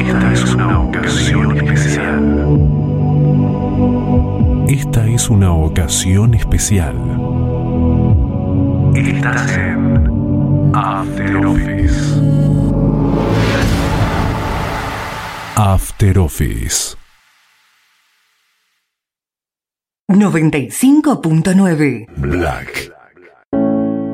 Esta es una ocasión especial. Esta es una ocasión especial. Estás en After Office. After Office 95.9 Black.